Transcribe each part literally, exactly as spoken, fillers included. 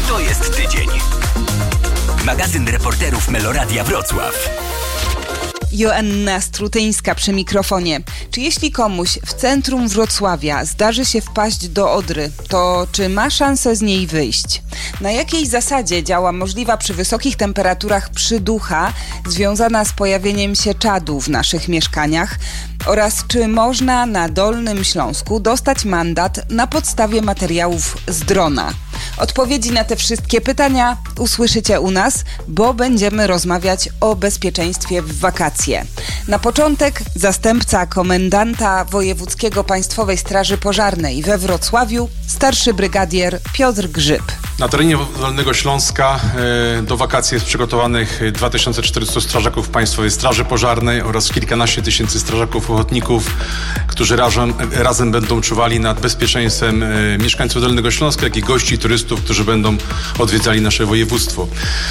To jest tydzień. Magazyn reporterów Meloradia Wrocław. Joanna Strutyńska przy mikrofonie. Czy jeśli komuś w centrum Wrocławia zdarzy się wpaść do Odry, to czy ma szansę z niej wyjść? Na jakiej zasadzie działa możliwa przy wysokich temperaturach przyducha związana z pojawieniem się czadu w naszych mieszkaniach? Oraz czy można na Dolnym Śląsku dostać mandat na podstawie materiałów z drona? Odpowiedzi na te wszystkie pytania usłyszycie u nas, bo będziemy rozmawiać o bezpieczeństwie w wakacje. Na początek zastępca komendanta Wojewódzkiego Państwowej Straży Pożarnej we Wrocławiu, starszy brygadier Piotr Grzyb. Na terenie Dolnego Śląska e, do wakacji jest przygotowanych dwa tysiące czterysta strażaków Państwowej Straży Pożarnej oraz kilkanaście tysięcy strażaków ochotników, którzy razem, razem będą czuwali nad bezpieczeństwem e, mieszkańców Dolnego Śląska, jak i gości, turystów, którzy będą odwiedzali nasze województwo.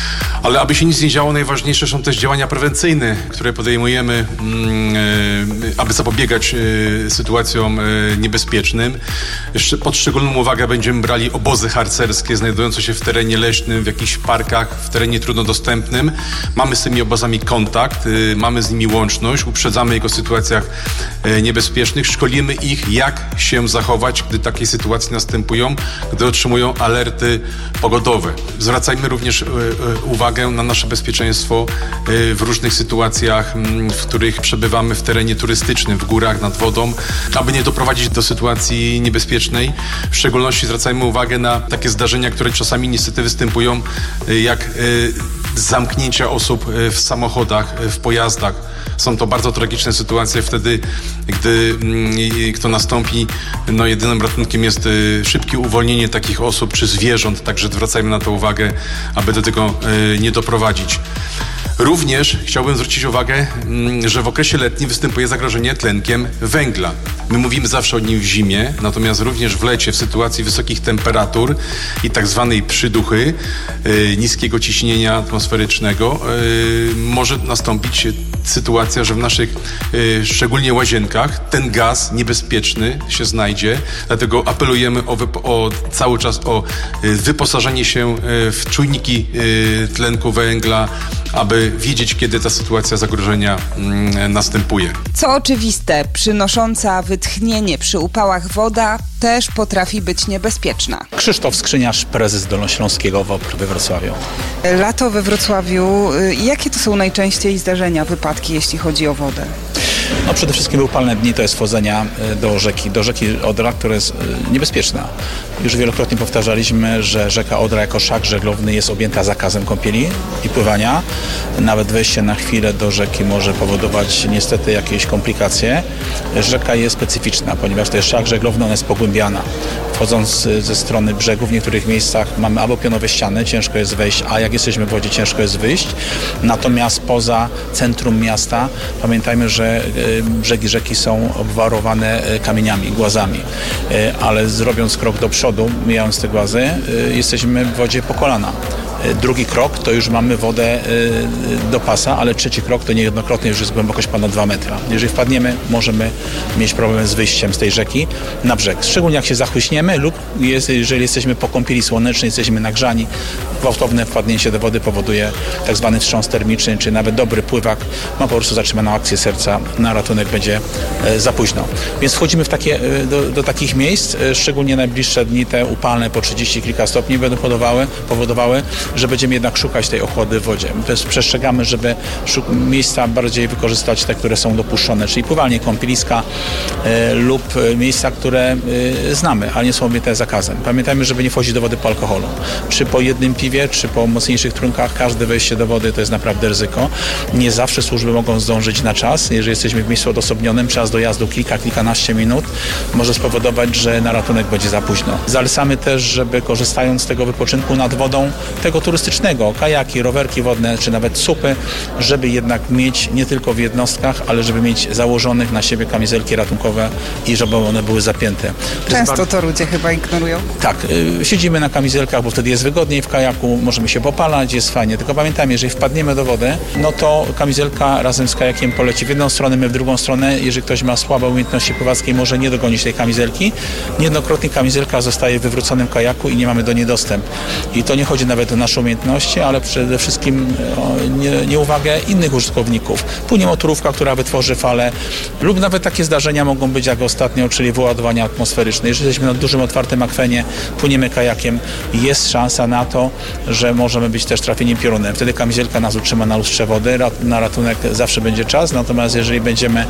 Ale aby się nic nie działo, najważniejsze są też działania prewencyjne, które podejmujemy, mm, e, aby zapobiegać e, sytuacjom e, niebezpiecznym. Jeszcze pod szczególną uwagę będziemy brali obozy harcerskie znajdujące się w terenie leśnym, w jakichś parkach, w terenie trudno dostępnym. Mamy z tymi obozami kontakt, y, mamy z nimi łączność, uprzedzamy ich o sytuacjach y, niebezpiecznych, szkolimy ich, jak się zachować, gdy takie sytuacje następują, gdy otrzymują alerty pogodowe. Zwracajmy również y, y, uwagę na nasze bezpieczeństwo y, w różnych sytuacjach, y, w których przebywamy w terenie turystycznym, w górach, nad wodą, aby nie doprowadzić do sytuacji niebezpiecznej. W szczególności zwracajmy uwagę na takie zdarzenia, które czasami niestety występują, jak zamknięcia osób w samochodach, w pojazdach. Są to bardzo tragiczne sytuacje wtedy, gdy to nastąpi. No, jedynym ratunkiem jest szybkie uwolnienie takich osób czy zwierząt, także zwracajmy na to uwagę, aby do tego nie doprowadzić. Również chciałbym zwrócić uwagę, że w okresie letnim występuje zagrożenie tlenkiem węgla. My mówimy zawsze o nim w zimie, natomiast również w lecie, w sytuacji wysokich temperatur i tak zwanej przyduchy, yy, niskiego ciśnienia atmosferycznego, yy, może nastąpić sytuacja, że w naszych, yy, szczególnie łazienkach, ten gaz niebezpieczny się znajdzie. Dlatego apelujemy o, wypo- o cały czas o yy, wyposażenie się yy, w czujniki yy, tlenku węgla, aby wiedzieć, kiedy ta sytuacja zagrożenia mm, następuje. Co oczywiste, przynosząca wytchnienie przy upałach woda też potrafi być niebezpieczna. Krzysztof Skrzyniarz, prezes Dolnośląskiego W O P R we Wrocławiu. Lato we Wrocławiu. Jakie to są najczęściej zdarzenia, wypadki, jeśli chodzi o wodę? No przede wszystkim upalne dni to jest wchodzenia do rzeki, do rzeki Odra, która jest niebezpieczna. Już wielokrotnie powtarzaliśmy, że rzeka Odra jako szlak żeglowny jest objęta zakazem kąpieli i pływania. Nawet wejście na chwilę do rzeki może powodować niestety jakieś komplikacje. Rzeka jest specyficzna, ponieważ to jest szlak żeglowny, ona jest pogłębiana. Wchodząc ze strony brzegu w niektórych miejscach mamy albo pionowe ściany, ciężko jest wejść, a jak jesteśmy w wodzie, ciężko jest wyjść. Natomiast poza centrum miasta pamiętajmy, że brzegi rzeki są obwarowane kamieniami, głazami, ale zrobiąc krok do przodu, mijając te głazy, jesteśmy w wodzie po kolana. Drugi krok to już mamy wodę do pasa, ale trzeci krok to niejednokrotnie już jest głębokość ponad dwa metra. Jeżeli wpadniemy, możemy mieć problem z wyjściem z tej rzeki na brzeg. Szczególnie jak się zachłyśniemy lub jest, jeżeli jesteśmy po kąpieli słonecznej, jesteśmy nagrzani, gwałtowne wpadnięcie do wody powoduje tak zwany wstrząs termiczny, czy nawet dobry pływak ma po prostu zatrzymaną akcję serca, na ratunek będzie za późno. Więc wchodzimy w takie, do, do takich miejsc, szczególnie najbliższe dni, te upalne po trzydzieści kilka stopni będą powodowały, powodowały że będziemy jednak szukać tej ochłody w wodzie. Przestrzegamy, żeby szuk- miejsca bardziej wykorzystać te, które są dopuszczone, czyli pływalnie, kąpieliska y, lub miejsca, które y, znamy, ale nie są objęte zakazem. Pamiętajmy, żeby nie wchodzić do wody po alkoholu. Czy po jednym piwie, czy po mocniejszych trunkach, każde wejście do wody to jest naprawdę ryzyko. Nie zawsze służby mogą zdążyć na czas. Jeżeli jesteśmy w miejscu odosobnionym, czas dojazdu kilka, kilkanaście minut może spowodować, że na ratunek będzie za późno. Zalecamy też, żeby korzystając z tego wypoczynku nad wodą, tego takiego turystycznego, kajaki, rowerki wodne, czy nawet supy, żeby jednak mieć nie tylko w jednostkach, ale żeby mieć założonych na siebie kamizelki ratunkowe i żeby one były zapięte. To Często bardzo... to ludzie chyba ignorują. Tak, y, siedzimy na kamizelkach, bo wtedy jest wygodniej w kajaku, możemy się popalać, jest fajnie, tylko pamiętajmy, jeżeli wpadniemy do wody, no to kamizelka razem z kajakiem poleci w jedną stronę, my w drugą stronę. Jeżeli ktoś ma słabe umiejętności pływackie, może nie dogonić tej kamizelki. Niejednokrotnie kamizelka zostaje w wywróconym kajaku i nie mamy do niej dostęp. I to nie chodzi nawet o nasze umiejętności, ale przede wszystkim o nie, nieuwagę innych użytkowników. Płynie motorówka, która wytworzy falę, lub nawet takie zdarzenia mogą być jak ostatnio, czyli wyładowania atmosferyczne. Jeżeli jesteśmy na dużym, otwartym akwenie, płyniemy kajakiem, jest szansa na to, że możemy być też trafieni piorunem. Wtedy kamizelka nas utrzyma na lustrze wody, na ratunek zawsze będzie czas, natomiast jeżeli będziemy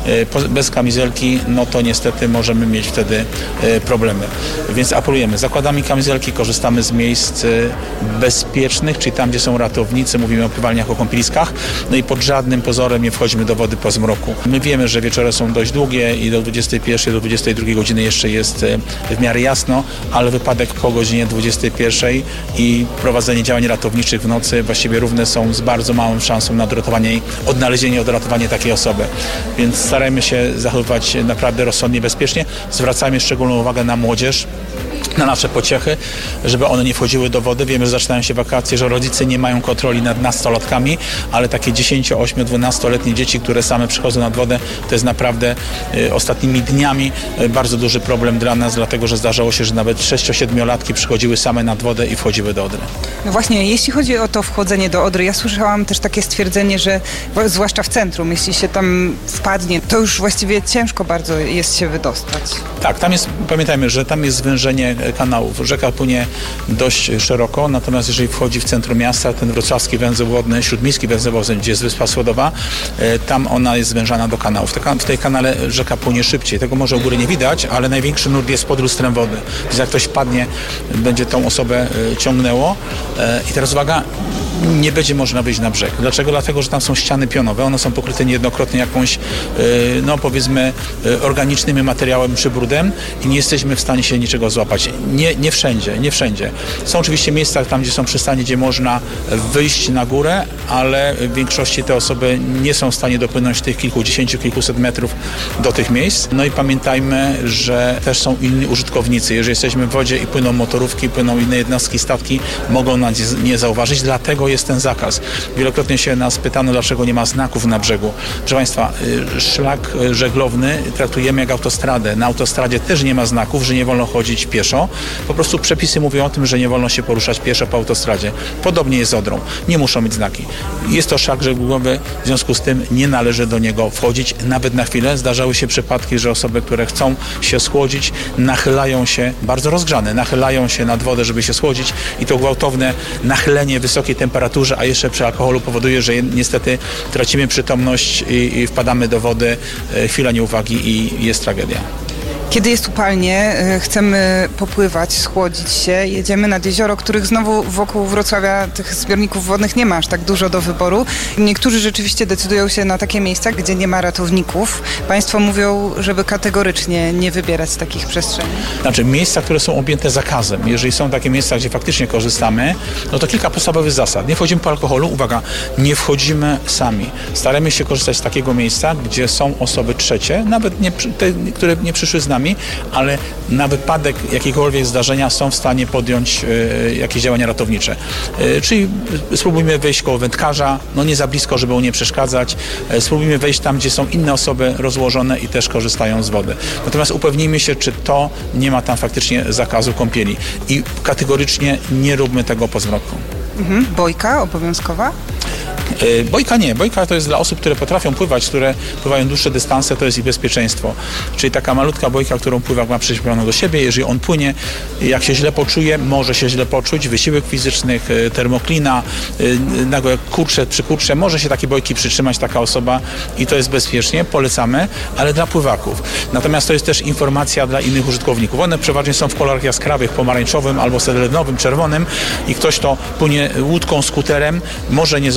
bez kamizelki, no to niestety możemy mieć wtedy problemy. Więc apelujemy, zakładamy kamizelki, korzystamy z miejsc bezpiecznych, czyli tam, gdzie są ratownicy, mówimy o pływalniach, o kąpieliskach, no i pod żadnym pozorem nie wchodzimy do wody po zmroku. My wiemy, że wieczory są dość długie i do dwudziestej pierwszej, do dwudziestej drugiej godziny jeszcze jest w miarę jasno, ale wypadek po godzinie dwudziestej pierwszej i prowadzenie działań ratowniczych w nocy właściwie równe są z bardzo małą szansą na odratowanie i odnalezienie, odratowanie takiej osoby. Więc starajmy się zachowywać naprawdę rozsądnie, bezpiecznie. Zwracajmy szczególną uwagę na młodzież, na nasze pociechy, żeby one nie wchodziły do wody. Wiemy, że zaczynają się wakacje, że rodzice nie mają kontroli nad nastolatkami, ale takie dziesięcio-, ośmiu-, dwunastoletnie dzieci, które same przychodzą nad wodę, to jest naprawdę y, ostatnimi dniami y, bardzo duży problem dla nas, dlatego że zdarzało się, że nawet sześcio-, siedmiolatki przychodziły same nad wodę i wchodziły do Odry. No właśnie, jeśli chodzi o to wchodzenie do Odry, ja słyszałam też takie stwierdzenie, że zwłaszcza w centrum, jeśli się tam wpadnie, to już właściwie ciężko bardzo jest się wydostać. Tak, tam jest, pamiętajmy, że tam jest zwężenie kanałów. Rzeka płynie dość szeroko, natomiast jeżeli wchodzi w centrum miasta, ten wrocławski węzeł wodny, śródmiejski węzeł wodny, gdzie jest Wyspa Słodowa, tam ona jest zwężana do kanałów. W tej kanale rzeka płynie szybciej. Tego może u góry nie widać, ale największy nurt jest pod lustrem wody. Więc jak ktoś wpadnie, będzie tą osobę ciągnęło. I teraz uwaga, nie będzie można wyjść na brzeg. Dlaczego? Dlatego, że tam są ściany pionowe. One są pokryte niejednokrotnie jakąś, no powiedzmy, organicznym materiałem, przybrudem i nie jesteśmy w stanie się niczego złapać. Nie, nie wszędzie, nie wszędzie. Są oczywiście miejsca tam, gdzie są przystanie, gdzie można wyjść na górę, ale w większości te osoby nie są w stanie dopłynąć tych kilkudziesięciu, kilkuset metrów do tych miejsc. No i pamiętajmy, że też są inni użytkownicy. Jeżeli jesteśmy w wodzie i płyną motorówki, płyną inne jednostki, statki, mogą nas nie zauważyć, dlatego jest ten zakaz. Wielokrotnie się nas pytano, dlaczego nie ma znaków na brzegu. Proszę Państwa, szlak żeglowny traktujemy jak autostradę. Na autostradzie też nie ma znaków, że nie wolno chodzić pieszo. Po prostu przepisy mówią o tym, że nie wolno się poruszać pieszo po autostradzie. Podobnie jest z Odrą. Nie muszą mieć znaki. Jest to szlak żeglugowy, w związku z tym nie należy do niego wchodzić nawet na chwilę. Zdarzały się przypadki, że osoby, które chcą się schłodzić, nachylają się, bardzo rozgrzane, nachylają się nad wodę, żeby się schłodzić i to gwałtowne nachylenie wysokiej temperaturze, a jeszcze przy alkoholu powoduje, że niestety tracimy przytomność i, i wpadamy do wody, chwila nieuwagi i jest tragedia. Kiedy jest upalnie, chcemy popływać, schłodzić się, jedziemy nad jezioro, których znowu wokół Wrocławia tych zbiorników wodnych nie ma aż tak dużo do wyboru. Niektórzy rzeczywiście decydują się na takie miejsca, gdzie nie ma ratowników. Państwo mówią, żeby kategorycznie nie wybierać takich przestrzeni. Znaczy miejsca, które są objęte zakazem. Jeżeli są takie miejsca, gdzie faktycznie korzystamy, no to kilka podstawowych zasad. Nie wchodzimy po alkoholu, uwaga, nie wchodzimy sami. Staramy się korzystać z takiego miejsca, gdzie są osoby trzecie, nawet nie, te, które nie przyszły z nami, ale na wypadek jakiegokolwiek zdarzenia są w stanie podjąć y, jakieś działania ratownicze. Y, czyli spróbujmy wejść koło wędkarza, no nie za blisko, żeby mu nie przeszkadzać. Y, spróbujmy wejść tam, gdzie są inne osoby rozłożone i też korzystają z wody. Natomiast upewnijmy się, czy to nie ma tam faktycznie zakazu kąpieli. I kategorycznie nie róbmy tego po zmroku. Mhm. Bojka obowiązkowa? Bojka nie. Bojka to jest dla osób, które potrafią pływać, które pływają dłuższe dystanse, to jest ich bezpieczeństwo. Czyli taka malutka bojka, którą pływak ma przyczepioną do siebie. Jeżeli on płynie, jak się źle poczuje, może się źle poczuć, wysiłek fizycznych, termoklina, nagłe kurcze, przykurcze, może się takiej bojki przytrzymać taka osoba i to jest bezpiecznie, polecamy, ale dla pływaków. Natomiast to jest też informacja dla innych użytkowników. One przeważnie są w kolorach jaskrawych, pomarańczowym albo selenowym, czerwonym i ktoś, kto płynie łódką, skuterem, może nie zobaczyć od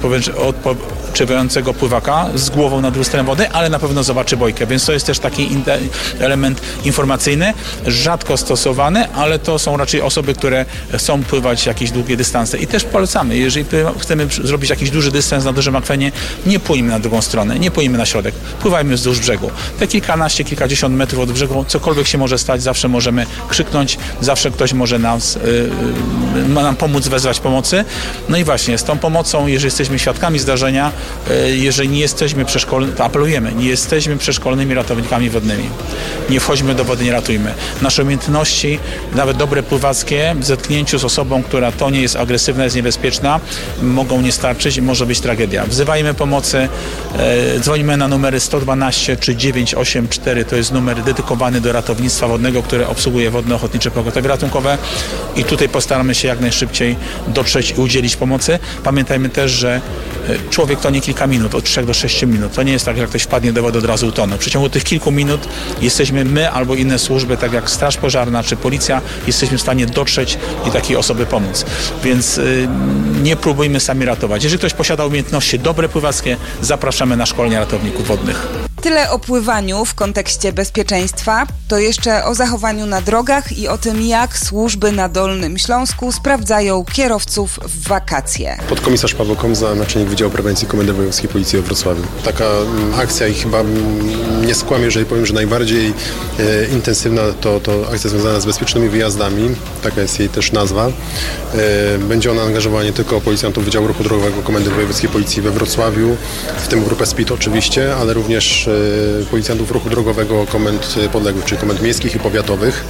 odpoczywającego pływaka z głową nad lustrem wody, ale na pewno zobaczy bojkę, więc to jest też taki element informacyjny, rzadko stosowany, ale to są raczej osoby, które chcą pływać jakieś długie dystanse i też polecamy, jeżeli chcemy zrobić jakiś duży dystans na dużym akwenie, nie płyjmy na drugą stronę, nie płyjmy na środek, pływajmy wzdłuż brzegu. Te kilkanaście, kilkadziesiąt metrów od brzegu, cokolwiek się może stać, zawsze możemy krzyknąć, zawsze ktoś może nas, yy, nam pomóc, wezwać pomocy. No i właśnie, z tą pomocą, jeżeli jesteśmy świadkami zdarzenia, yy, jeżeli nie jesteśmy przeszkolonymi, to apelujemy, nie jesteśmy przeszkolonymi ratownikami wodnymi. Nie wchodźmy do wody, nie ratujmy. Nasze umiejętności, nawet dobre pływackie, w zetknięciu z osobą, która to nie jest agresywna, jest niebezpieczna, mogą nie starczyć i może być tragedia. Wzywajmy pomocy, e, dzwonimy na numery sto dwanaście czy dziewięćset osiemdziesiąt cztery, to jest numer dedykowany do ratownictwa wodnego, które obsługuje Wodno-Ochotnicze Pogotowie Ratunkowe i tutaj postaramy się jak najszybciej dotrzeć i udzielić pomocy. Pamiętajmy też, że człowiek to nie kilka minut, od trzech do sześciu minut. To nie jest tak, że jak ktoś wpadnie do wody, od razu utonie. W przeciągu tych kilku minut jesteśmy my albo inne służby, tak jak Straż Pożarna czy Policja, jesteśmy w stanie dotrzeć i takiej osoby pomóc. Więc y, nie próbujmy sami ratować. Jeżeli ktoś posiada umiejętności dobre pływackie, zapraszamy na szkolenie ratowników wodnych. Tyle o pływaniu w kontekście bezpieczeństwa, to jeszcze o zachowaniu na drogach i o tym, jak służby na Dolnym Śląsku sprawdzają kierowców w wakacje. Podkomisarz Paweł Komza, naczelnik Wydziału Prewencji Komendy Wojewódzkiej Policji we Wrocławiu. Taka m, akcja i chyba m, nie skłamię, jeżeli powiem, że najbardziej e, intensywna to, to akcja związana z bezpiecznymi wyjazdami. Taka jest jej też nazwa. E, będzie ona angażowała nie tylko policjantów Wydziału Ruchu Drogowego Komendy Wojewódzkiej Policji we Wrocławiu, w tym grupę S P I D oczywiście, ale również policjantów ruchu drogowego komend podległych, czyli komend miejskich i powiatowych.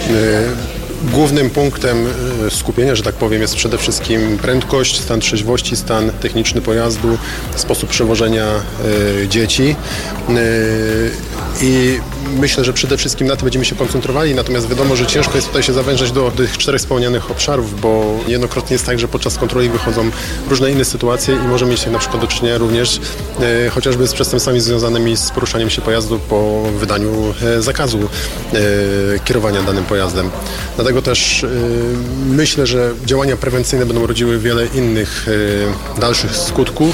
Głównym punktem skupienia, że tak powiem, jest przede wszystkim prędkość, stan trzeźwości, stan techniczny pojazdu, sposób przewożenia dzieci. I myślę, że przede wszystkim na tym będziemy się koncentrowali, natomiast wiadomo, że ciężko jest tutaj się zawężać do tych czterech wspomnianych obszarów, bo niejednokrotnie jest tak, że podczas kontroli wychodzą różne inne sytuacje i możemy mieć na przykład do czynienia również e, chociażby z przestępstwami związanymi z poruszaniem się pojazdu po wydaniu e, zakazu e, kierowania danym pojazdem. Dlatego też e, myślę, że działania prewencyjne będą rodziły wiele innych e, dalszych skutków.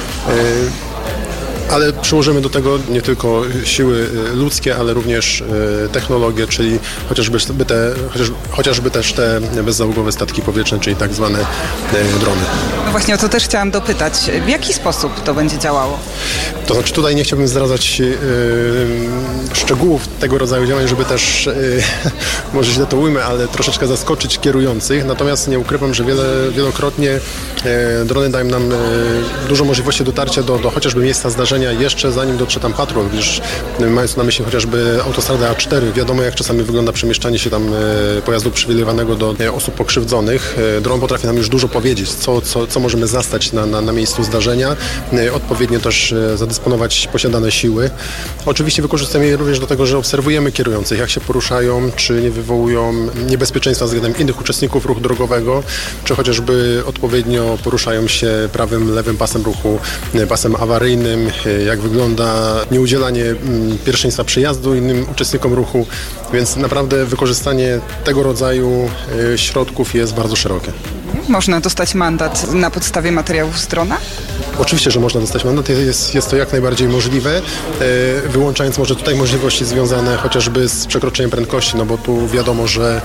E, Ale przyłożymy do tego nie tylko siły ludzkie, ale również technologię, czyli chociażby te, chociaż, chociażby też te bezzałogowe statki powietrzne, czyli tak zwane drony. No właśnie o to też chciałam dopytać. W jaki sposób to będzie działało? To znaczy tutaj nie chciałbym zdradzać yy, szczegółów tego rodzaju działań, żeby też, yy, może źle to ujmę, ale troszeczkę zaskoczyć kierujących. Natomiast nie ukrywam, że wiele, wielokrotnie yy, drony dają nam yy, dużo możliwości dotarcia do, do chociażby miejsca zdarzenia jeszcze zanim dotrze tam patrol, gdyż mając na myśli chociażby autostradę A cztery, wiadomo jak czasami wygląda przemieszczanie się tam yy, pojazdu przywilejowanego do yy, osób pokrzywdzonych. Yy, dron potrafi nam już dużo powiedzieć, co, co, co możemy zastać na, na, na miejscu zdarzenia. Yy, odpowiednio też yy, zadysponować posiadane siły. Oczywiście wykorzystujemy je również do tego, że obserwujemy kierujących, jak się poruszają, czy nie wywołują niebezpieczeństwa względem innych uczestników ruchu drogowego, czy chociażby odpowiednio poruszają się prawym, lewym pasem ruchu, pasem awaryjnym, jak wygląda nieudzielanie pierwszeństwa przejazdu innym uczestnikom ruchu, więc naprawdę wykorzystanie tego rodzaju środków jest bardzo szerokie. Można dostać mandat na podstawie materiałów z drona? Oczywiście, że można dostać mandat, jest, jest to jak najbardziej możliwe, wyłączając może tutaj możliwości związane chociażby z przekroczeniem prędkości, no bo tu wiadomo, że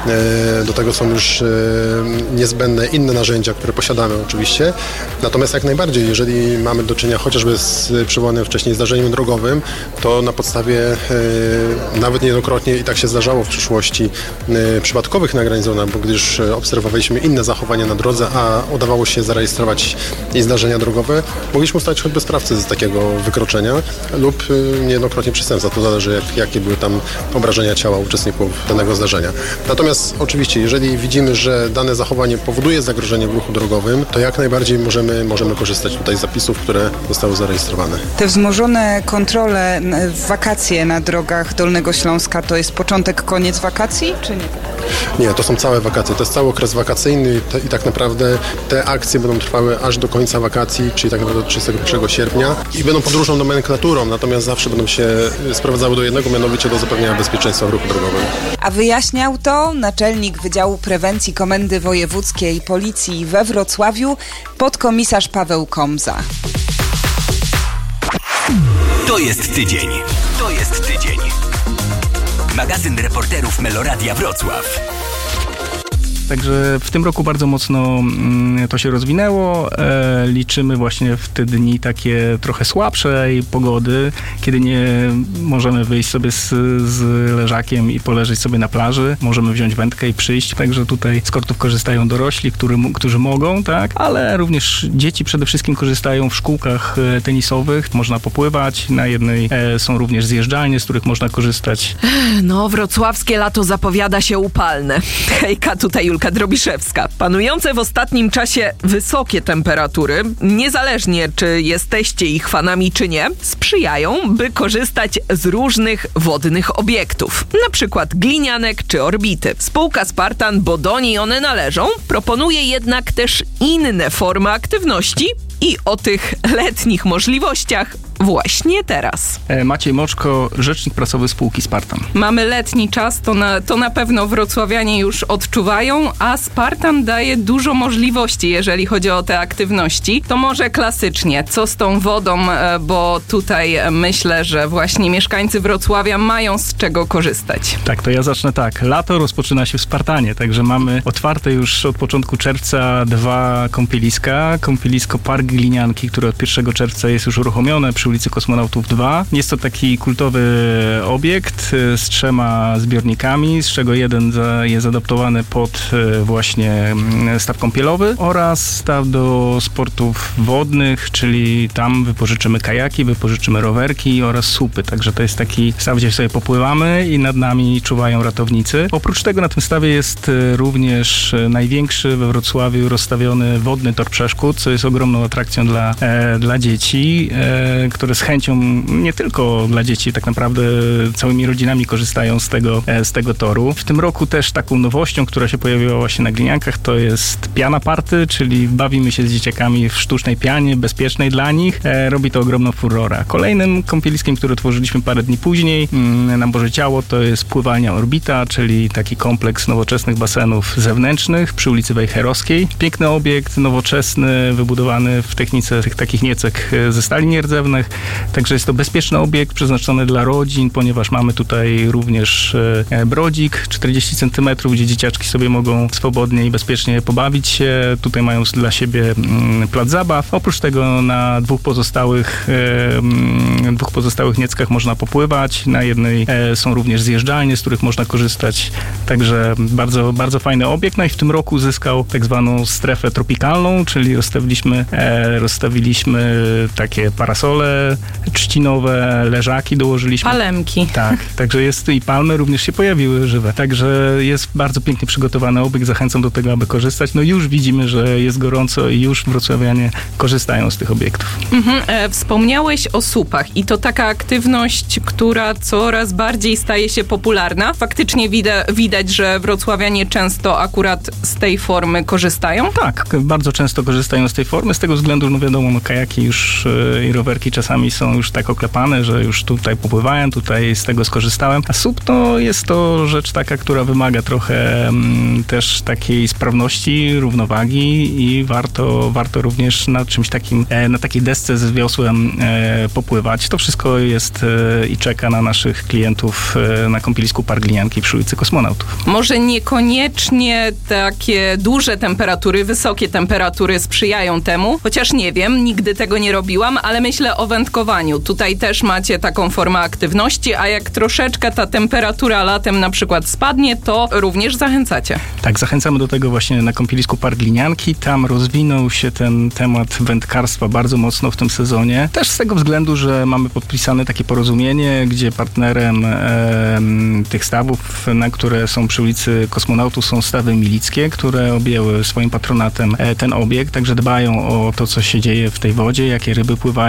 do tego są już niezbędne inne narzędzia, które posiadamy oczywiście, natomiast jak najbardziej, jeżeli mamy do czynienia chociażby z przywołanym wcześniej zdarzeniem drogowym, to na podstawie nawet niejednokrotnie i tak się zdarzało w przyszłości przypadkowych nagrań z drona, bo gdyż obserwowaliśmy inne zachowania na drodze, a udawało się zarejestrować i zdarzenia drogowe, mogliśmy ustalić choćby sprawcę z takiego wykroczenia lub niejednokrotnie przestępstwa. To zależy, jak, jakie były tam obrażenia ciała uczestników danego zdarzenia. Natomiast oczywiście, jeżeli widzimy, że dane zachowanie powoduje zagrożenie w ruchu drogowym, to jak najbardziej możemy, możemy korzystać tutaj z zapisów, które zostały zarejestrowane. Te wzmożone kontrole w wakacje na drogach Dolnego Śląska to jest początek, koniec wakacji, czy nie? Nie, to są całe wakacje, to jest cały okres wakacyjny te, i tak naprawdę te akcje będą trwały aż do końca wakacji, czyli tak naprawdę trzydziestego pierwszego sierpnia i będą podróżną nomenklaturą, natomiast zawsze będą się sprowadzały do jednego, mianowicie do zapewnienia bezpieczeństwa w ruchu drogowym. A wyjaśniał to naczelnik Wydziału Prewencji Komendy Wojewódzkiej Policji we Wrocławiu, podkomisarz Paweł Komza. To jest tydzień. To jest tydzień. Magazyn reporterów Meloradia Wrocław. Także w tym roku bardzo mocno to się rozwinęło. E, liczymy właśnie w te dni takie trochę słabszej pogody, kiedy nie możemy wyjść sobie z, z leżakiem i poleżeć sobie na plaży. Możemy wziąć wędkę i przyjść. Także tutaj z kortów korzystają dorośli, który, którzy mogą, tak? Ale również dzieci przede wszystkim korzystają w szkółkach tenisowych. Można popływać. Na jednej e, są również zjeżdżalnie, z których można korzystać. No, wrocławskie lato zapowiada się upalne. Hejka, tutaj Julka Drobiszewska. Panujące w ostatnim czasie wysokie temperatury, niezależnie czy jesteście ich fanami czy nie, sprzyjają, by korzystać z różnych wodnych obiektów, na przykład glinianek czy orbity. Spółka Spartan, bo do niej one należą, proponuje jednak też inne formy aktywności i o tych letnich możliwościach właśnie teraz. Maciej Moczko, rzecznik prasowy spółki Spartan. Mamy letni czas, to na, to na pewno wrocławianie już odczuwają, a Spartan daje dużo możliwości, jeżeli chodzi o te aktywności. To może klasycznie, co z tą wodą, bo tutaj myślę, że właśnie mieszkańcy Wrocławia mają z czego korzystać. Tak, to ja zacznę tak. Lato rozpoczyna się w Spartanie, także mamy otwarte już od początku czerwca dwa kąpieliska. Kąpielisko Park Glinianki, które od pierwszego czerwca jest już uruchomione przy ulicy Kosmonautów dwa. Jest to taki kultowy obiekt z trzema zbiornikami, z czego jeden za, jest adaptowany pod właśnie staw kąpielowy oraz staw do sportów wodnych, czyli tam wypożyczymy kajaki, wypożyczymy rowerki oraz słupy. Także to jest taki staw, gdzie sobie popływamy i nad nami czuwają ratownicy. Oprócz tego na tym stawie jest również największy we Wrocławiu rozstawiony wodny tor przeszkód, co jest ogromną atrakcją dla, e, dla dzieci, e, które z chęcią, nie tylko dla dzieci, tak naprawdę całymi rodzinami korzystają z tego, e, z tego toru. W tym roku też taką nowością, która się pojawiła właśnie na gliniankach, to jest piana party, czyli bawimy się z dzieciakami w sztucznej pianie, bezpiecznej dla nich. E, robi to ogromną furorę. Kolejnym kąpieliskiem, które tworzyliśmy parę dni później mm, na Boże Ciało, to jest pływalnia Orbita, czyli taki kompleks nowoczesnych basenów zewnętrznych przy ulicy Wejherowskiej. Piękny obiekt, nowoczesny, wybudowany w technice tych takich niecek ze stali nierdzewnych. Także jest to bezpieczny obiekt przeznaczony dla rodzin, ponieważ mamy tutaj również e, brodzik czterdzieści centymetrów, gdzie dzieciaczki sobie mogą swobodnie i bezpiecznie pobawić się. Tutaj mają dla siebie mm, plac zabaw. Oprócz tego na dwóch pozostałych e, mm, dwóch pozostałych nieckach można popływać. Na jednej e, są również zjeżdżalnie, z których można korzystać. Także bardzo, bardzo fajny obiekt. No i w tym roku zyskał tak zwaną strefę tropikalną, czyli rozstawiliśmy, e, rozstawiliśmy takie parasole trzcinowe, leżaki dołożyliśmy. Palemki. Tak, także jest i palmy również się pojawiły żywe. Także jest bardzo pięknie przygotowany obiekt. Zachęcam do tego, aby korzystać. No już widzimy, że jest gorąco i już wrocławianie korzystają z tych obiektów. Mhm. E, wspomniałeś o słupach i to taka aktywność, która coraz bardziej staje się popularna. Faktycznie wida- widać, że wrocławianie często akurat z tej formy korzystają? Tak, bardzo często korzystają z tej formy, z tego względu, no wiadomo, no kajaki już yy, i rowerki czasami są już tak oklepane, że już tutaj popływałem, tutaj z tego skorzystałem. A słup to jest to rzecz taka, która wymaga trochę mm, też takiej sprawności, równowagi i warto, warto również na czymś takim, e, na takiej desce z wiosłem e, popływać. To wszystko jest e, i czeka na naszych klientów e, na kąpielisku Park Glinianki przy ulicy Kosmonautów. Może niekoniecznie takie duże temperatury, wysokie temperatury sprzyjają temu, chociaż nie wiem, nigdy tego nie robiłam, ale myślę o wędkowaniu. Tutaj też macie taką formę aktywności, a jak troszeczkę ta temperatura latem na przykład spadnie, to również zachęcacie. Tak, zachęcamy do tego właśnie na kąpielisku Park Glinianki. Tam rozwinął się ten temat wędkarstwa bardzo mocno w tym sezonie. Też z tego względu, że mamy podpisane takie porozumienie, gdzie partnerem e, tych stawów, na które są przy ulicy Kosmonautów, są stawy milickie, które objęły swoim patronatem e, ten obiekt, także dbają o to, co się dzieje w tej wodzie, jakie ryby pływają.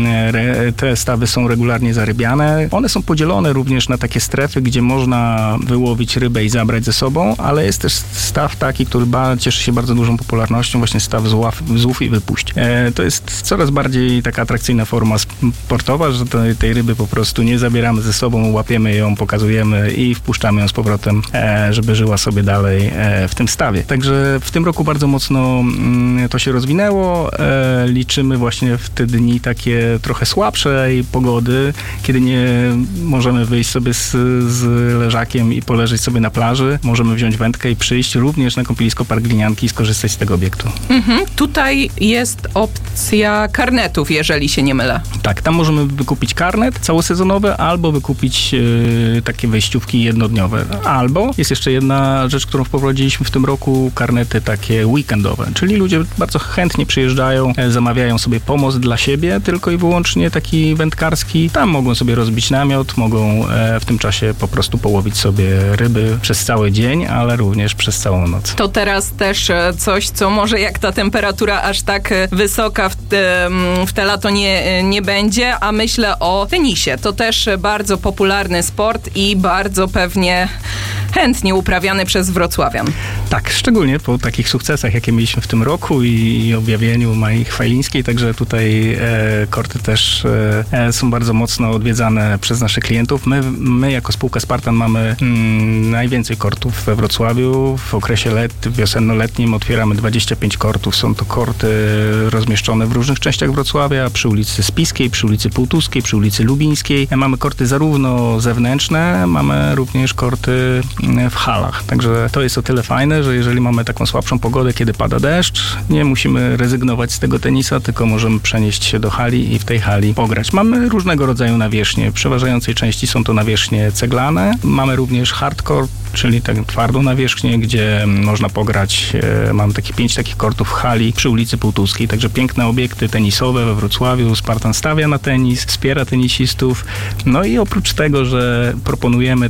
te stawy są regularnie zarybiane. One są podzielone również na takie strefy, gdzie można wyłowić rybę i zabrać ze sobą, ale jest też staw taki, który ba, cieszy się bardzo dużą popularnością, właśnie staw zław, złów i wypuść. E, to jest coraz bardziej taka atrakcyjna forma sportowa, że to, tej ryby po prostu nie zabieramy ze sobą, łapiemy ją, pokazujemy i wpuszczamy ją z powrotem, e, żeby żyła sobie dalej e, w tym stawie. Także w tym roku bardzo mocno mm, to się rozwinęło. E, liczymy właśnie w te dni takie trochę słabszej pogody, kiedy nie możemy wyjść sobie z, z leżakiem i poleżeć sobie na plaży. Możemy wziąć wędkę i przyjść również na kąpielisko Park Glinianki i skorzystać z tego obiektu. Mhm. Tutaj jest opcja karnetów, jeżeli się nie mylę. Tak, tam możemy wykupić karnet całosezonowy albo wykupić e, takie wejściówki jednodniowe. Albo jest jeszcze jedna rzecz, którą wprowadziliśmy w tym roku, karnety takie weekendowe, czyli ludzie bardzo chętnie przyjeżdżają, e, zamawiają sobie pomost dla siebie, tylko i wyłącznie taki wędkarski. Tam mogą sobie rozbić namiot, mogą e, w tym czasie po prostu połowić sobie ryby przez cały dzień, ale również przez całą noc. To teraz też coś, co może jak ta temperatura aż tak wysoka w te, w te lato nie, nie będzie, a myślę o tenisie. To też bardzo popularny sport i bardzo pewnie chętnie uprawiany przez wrocławian. Tak, szczególnie po takich sukcesach, jakie mieliśmy w tym roku i, i objawieniu Mai Chwalińskiej, także tutaj e, korty też e, są bardzo mocno odwiedzane przez naszych klientów. My, my jako spółka Spartan mamy mm, najwięcej kortów we Wrocławiu. W okresie let, wiosenno-letnim otwieramy dwadzieścia pięć kortów. Są to korty rozmieszczone w różnych częściach Wrocławia, przy ulicy Spiskiej, przy ulicy Półtuskiej, przy ulicy Lubińskiej. Mamy korty zarówno zewnętrzne, mamy również korty w halach. Także to jest o tyle fajne, że jeżeli mamy taką słabszą pogodę, kiedy pada deszcz, nie musimy rezygnować z tego tenisa, tylko możemy przenieść się do hali i w tej hali pograć. Mamy różnego rodzaju nawierzchnie. W przeważającej części są to nawierzchnie ceglane. Mamy również hardcore, czyli tak twardą nawierzchnię, gdzie można pograć. Mamy takie pięć takich kortów w hali przy ulicy Półtuskiej. Także piękne obiekty tenisowe we Wrocławiu. Spartan stawia na tenis, wspiera tenisistów. No i oprócz tego, że proponujemy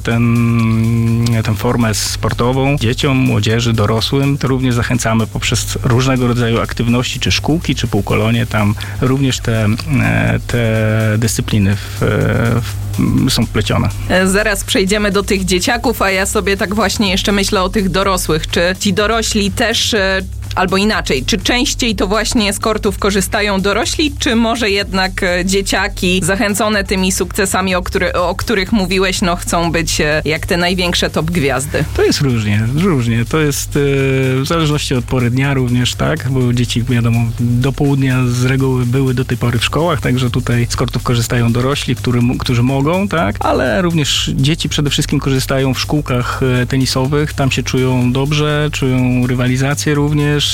ten, tę formę sportową dzieciom, młodzieży, dorosłym, to również zachęcamy poprzez różnego rodzaju aktywności, czy szkółki, czy półkolonie. Tam również te, te dyscypliny w, w, są wplecione. Zaraz przejdziemy do tych dzieciaków, a ja sobie tak właśnie jeszcze myślę o tych dorosłych. Czy ci dorośli też, albo inaczej, czy częściej to właśnie z kortów korzystają dorośli, czy może jednak dzieciaki zachęcone tymi sukcesami, o, który, o których mówiłeś, no chcą być jak te największe top gwiazdy? To jest różnie, różnie. To jest w zależności od pory dnia również, tak, bo dzieci, wiadomo, do południa z reguły były do tej pory w szkołach, także tutaj z kortów korzystają dorośli, który, którzy mogą, tak, ale również dzieci przede wszystkim korzystają w szkółkach tenisowych, tam się czują dobrze, czują rywalizację również,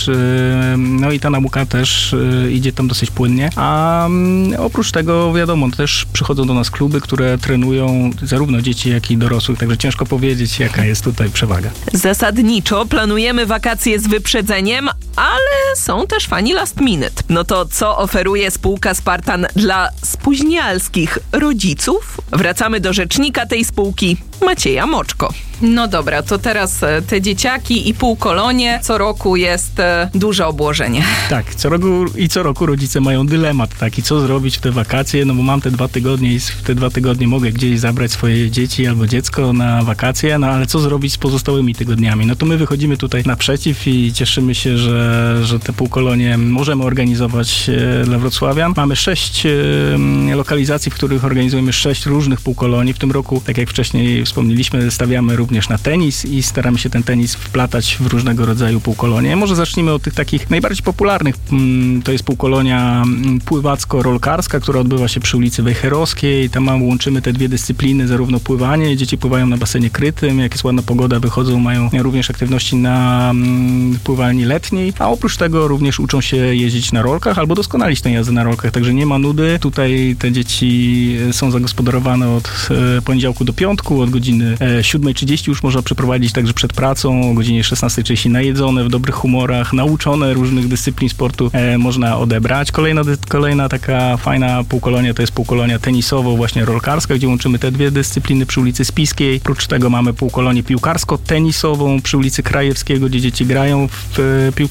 no i ta nauka też idzie tam dosyć płynnie, a oprócz tego wiadomo, też przychodzą do nas kluby, które trenują zarówno dzieci, jak i dorosłych, także ciężko powiedzieć, jaka jest tutaj przewaga. Zasadniczo planujemy wakacje z wyprzedzeniem, ale są też fani last minute. No to co oferuje spółka Spartan dla spóźnialskich rodziców? Wracamy do rzecznika tej spółki, Macieja Moczko. No dobra, to teraz te dzieciaki i półkolonie. Co roku jest e, duże obłożenie. Tak, co roku i co roku rodzice mają dylemat taki, co zrobić w te wakacje, no bo mam te dwa tygodnie i w te dwa tygodnie mogę gdzieś zabrać swoje dzieci albo dziecko na wakacje, no ale co zrobić z pozostałymi tygodniami? No to my wychodzimy tutaj naprzeciw i cieszymy się, że, że te półkolonie możemy organizować e, dla wrocławian. Mamy sześć e, lokalizacji, w których organizujemy sześć różnych półkolonii. W tym roku, tak jak wcześniej wspomnieliśmy, stawiamy również na tenis i staramy się ten tenis wplatać w różnego rodzaju półkolonie. Może zacznijmy od tych takich najbardziej popularnych. To jest półkolonia pływacko-rolkarska, która odbywa się przy ulicy Wejherowskiej. Tam mamy, łączymy te dwie dyscypliny, zarówno pływanie, dzieci pływają na basenie krytym, jak jest ładna pogoda, wychodzą, mają również aktywności na pływalni letniej, a oprócz tego również uczą się jeździć na rolkach albo doskonalić tę jazdę na rolkach, także nie ma nudy. Tutaj te dzieci są zagospodarowane od poniedziałku do piątku, od godziny siódma trzydzieści już można przeprowadzić także przed pracą, o godzinie szesnasta trzydzieści najedzone, w dobrych humorach, nauczone różnych dyscyplin sportu e, można odebrać. Kolejna, kolejna taka fajna półkolonia to jest półkolonia tenisowo, właśnie rolkarska, gdzie łączymy te dwie dyscypliny przy ulicy Spiskiej. Oprócz tego mamy półkolonię piłkarsko-tenisową przy ulicy Krajewskiego, gdzie dzieci grają w e, piłkę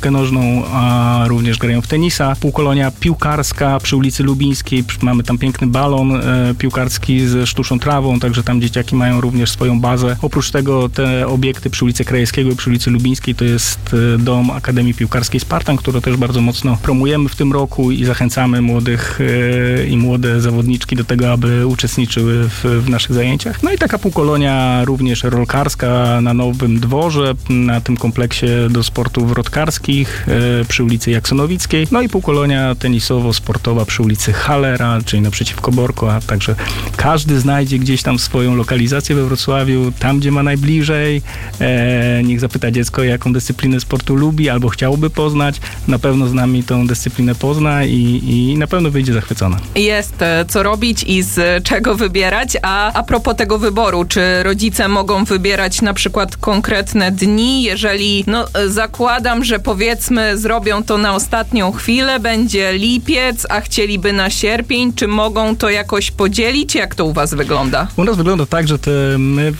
piłkę nożną, a również grają w tenisa. Półkolonia piłkarska przy ulicy Lubińskiej. Mamy tam piękny balon e, piłkarski ze sztuczną trawą, także tam dzieciaki mają również swoją bazę. Oprócz tego te obiekty przy ulicy Krajewskiego i przy ulicy Lubińskiej to jest e, dom Akademii Piłkarskiej Spartan, który też bardzo mocno promujemy w tym roku i zachęcamy młodych e, i młode zawodniczki do tego, aby uczestniczyły w, w naszych zajęciach. No i taka półkolonia również rolkarska na Nowym Dworze, na tym kompleksie do sportów wrotkarskich e, przy ulicy Jaksonowickiej. No i półkolonia tenisowo-sportowa przy ulicy Hallera, czyli naprzeciwko Borko, a także każdy znajdzie gdzieś tam swoją lokalizację we Wrocławiu, tam gdzie ma najbliżej. E, niech zapyta dziecko, jaką dyscyplinę sportu lubi albo chciałby poznać. Na pewno z nami tą dyscyplinę pozna i, i na pewno wyjdzie zachwycona. Jest co robić i z czego wybierać, a a propos tego wyboru, czy rodzice mogą wybierać na przykład konkretne dni, jeżeli no zakładam, że powiedzmy zrobią to na ostatnią chwilę, będzie lipiec, a chcieliby na sierpień, czy mogą to jakoś podzielić? Jak to u was wygląda? U nas wygląda tak, że te my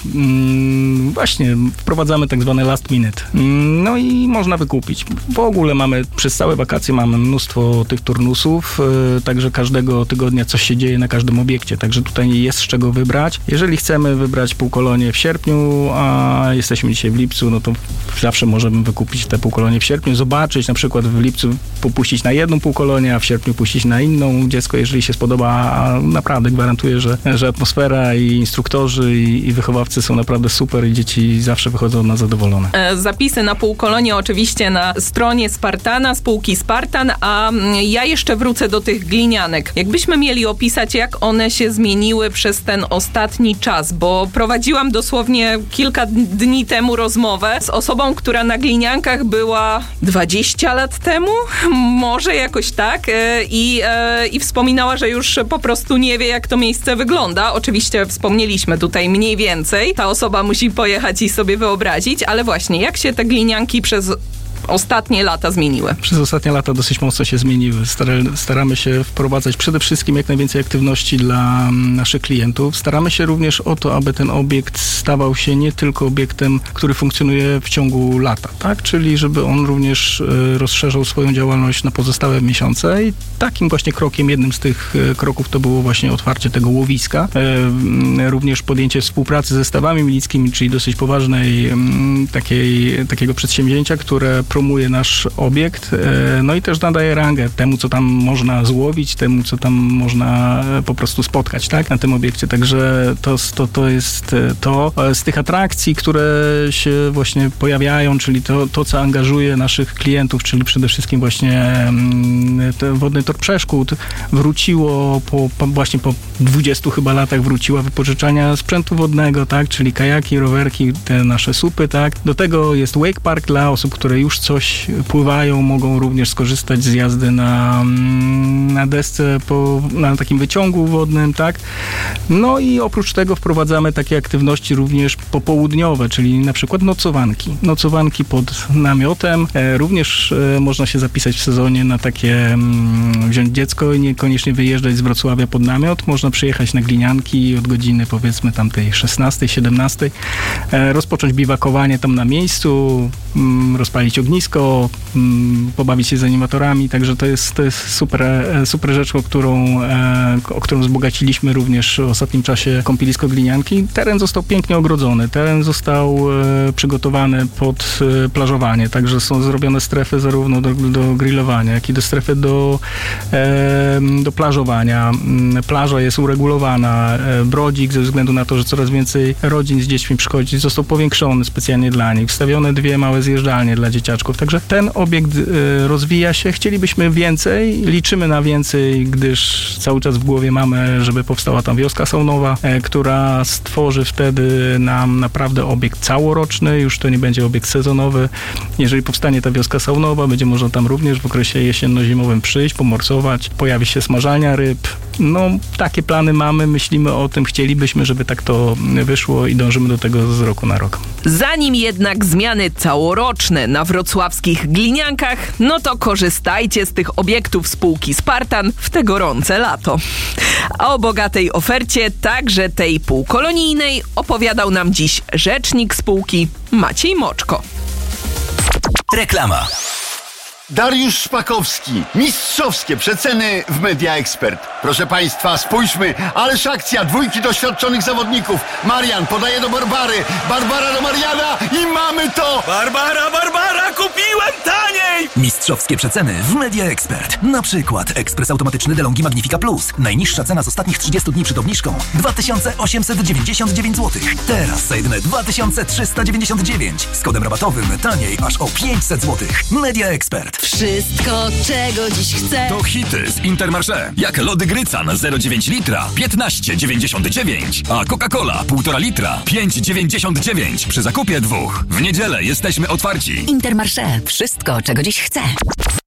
mm, właśnie wprowadzamy tak zwane last minute. No i można wykupić. W ogóle mamy, przez całe wakacje mamy mnóstwo tych turnusów, yy, także każdego tygodnia coś się dzieje na każdym obiekcie, także tutaj jest z czego wybrać. Jeżeli chcemy wybrać półkolonie w sierpniu, a jesteśmy dzisiaj w lipcu, no to zawsze możemy wykupić te półkolonie w sierpniu, zobaczyć, na przykład w lipcu popuścić na jedną półkolonię, a w sierpniu puścić na inną. Dziecko, jeżeli się spodoba, a naprawdę gwarantuję, że, że atmosfera i instruktorzy i, i wychowawcy są naprawdę super i dzieci zawsze wychodzą na zadowolone. Zapisy na półkolonie oczywiście na stronie Spartana, spółki Spartan, a ja jeszcze wrócę do tych glinianek. Jakbyśmy mieli opisać, jak one się zmieniły przez ten ostatni czas, bo prowadziłam dosłownie kilka dni temu rozmowę z osobą, która na gliniankach była dwadzieścia lat temu, może jakoś tak, i, i wspominała, że już po prostu nie wie, jak to miejsce wygląda. Oczywiście wspomnieliśmy tutaj mniej więcej. Ta osoba musi pojechać i sobie wyobrazić, ale właśnie, jak się te glinianki przez ostatnie lata zmieniły? Przez ostatnie lata dosyć mocno się zmieniły. Staramy się wprowadzać przede wszystkim jak najwięcej aktywności dla naszych klientów. Staramy się również o to, aby ten obiekt stawał się nie tylko obiektem, który funkcjonuje w ciągu lata, tak? Czyli żeby on również rozszerzał swoją działalność na pozostałe miesiące i takim właśnie krokiem, jednym z tych kroków to było właśnie otwarcie tego łowiska. Również podjęcie współpracy ze stawami milickimi, czyli dosyć poważnej takiej, takiego przedsięwzięcia, które promuje nasz obiekt, no i też nadaje rangę temu, co tam można złowić, temu, co tam można po prostu spotkać, tak, na tym obiekcie. Także to, to, to jest to. Z tych atrakcji, które się właśnie pojawiają, czyli to, to co angażuje naszych klientów, czyli przede wszystkim właśnie ten wodny tor przeszkód, wróciło po, po właśnie po dwudziestu chyba latach wróciła wypożyczania sprzętu wodnego, tak, czyli kajaki, rowerki, te nasze supy, tak. Do tego jest wake park dla osób, które już coś pływają, mogą również skorzystać z jazdy na, na desce, po, na takim wyciągu wodnym, tak. No i oprócz tego wprowadzamy takie aktywności również popołudniowe, czyli na przykład nocowanki. Nocowanki pod namiotem. E, również e, można się zapisać w sezonie na takie, mm, wziąć dziecko i niekoniecznie wyjeżdżać z Wrocławia pod namiot. Można przyjechać na glinianki od godziny powiedzmy tamtej szesnastej, siedemnastej, e, rozpocząć biwakowanie tam na miejscu, mm, rozpalić ognisko, mm, pobawić się z animatorami, także to jest, to jest super, super rzecz, o którą, e, o którą wzbogaciliśmy również w ostatnim czasie kąpielisko glinianki. Teren został pięknie ogrodzony, teren został e, przygotowany pod e, plażowanie, także są zrobione strefy zarówno do, do grillowania, jak i do strefy do, e, do plażowania. Plaża jest uregulowana, e, brodzik ze względu na to, że coraz więcej rodzin z dziećmi przychodzi, został powiększony specjalnie dla nich, wstawione dwie małe zjeżdżalnie dla dzieciaczków, także ten obiekt e, rozwija się, chcielibyśmy więcej, liczymy na więcej, gdyż cały czas w głowie mamy, żeby powstała tam wioska saunowa, e, która stworzy wtedy nam naprawdę obiekt całoroczny, już to nie będzie obiekt sezonowy. Jeżeli powstanie ta wioska saunowa, będzie można tam również w okresie jesienno-zimowym przyjść, pomorsować, pojawi się smażalnia ryb. No, takie plany mamy, myślimy o tym, chcielibyśmy, żeby tak to wyszło i dążymy do tego z roku na rok. Zanim jednak zmiany całoroczne na wrocławskich gliniankach, no to korzystajcie z tych obiektów spółki Spartan w te gorące lato. A o bogatej ofercie, także tej półkolonijnej, opowiadał nam dziś rzecznik spółki Maciej Moczko. Reklama. Dariusz Szpakowski. Mistrzowskie przeceny w Media Expert. Proszę Państwa, spójrzmy, ależ akcja, dwójki doświadczonych zawodników. Marian podaje do Barbary, Barbara do Mariana i mamy to! Barbara, Barbara, kupiłem taniej! Mistrzowskie przeceny w Media Expert. Na przykład ekspres automatyczny DeLonghi Magnifica Plus. Najniższa cena z ostatnich trzydziestu dni przed obniżką dwa tysiące osiemset dziewięćdziesiąt dziewięć złotych. Teraz za jedyne dwa tysiące trzysta dziewięćdziesiąt dziewięć. Z kodem rabatowym taniej aż o pięćset złotych. Media Expert. Wszystko, czego dziś chcę. To hity z Intermarché. Jak lody Grycan zero przecinek dziewięć litra piętnaście dziewięćdziesiąt dziewięć, a Coca-Cola półtora litra pięć dziewięćdziesiąt dziewięć przy zakupie dwóch. W niedzielę jesteśmy otwarci. Intermarché. Wszystko, czego dziś chcę.